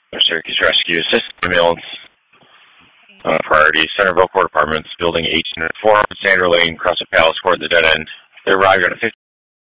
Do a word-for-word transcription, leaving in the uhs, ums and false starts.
Syracuse Rescue Assist ambulance. Uh, priority, Centerville Court Apartments, Building eighteen oh four, Sandra Lane, Cross of Palace Court, the dead end. They arrived on a